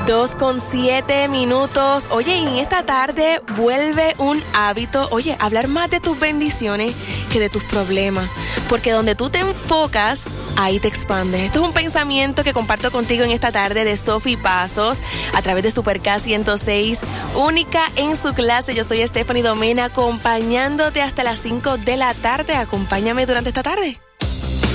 2:07. Oye, y en esta tarde vuelve un hábito, hablar más de tus bendiciones que de tus problemas, porque donde tú te enfocas, ahí te expandes. Esto es un pensamiento que comparto contigo en esta tarde de Sofi Pasos a través de Super K 106, única en su clase. Yo soy Stephanie Domena, acompañándote hasta las 5 de la tarde. Acompáñame durante esta tarde.